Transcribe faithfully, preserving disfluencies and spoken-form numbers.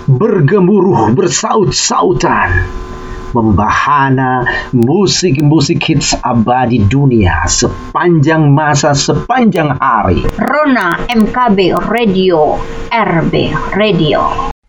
bergemuruh bersaut-sautan, membahana musik-musik hits abadi dunia sepanjang masa, sepanjang hari. Rona M K B Radio, R B Radio.